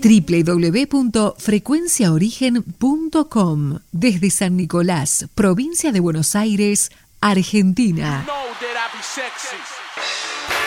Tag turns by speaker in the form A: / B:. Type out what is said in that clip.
A: www.frecuenciaorigen.com, desde San Nicolás, provincia de Buenos Aires, Argentina.
B: You know that I be sexy.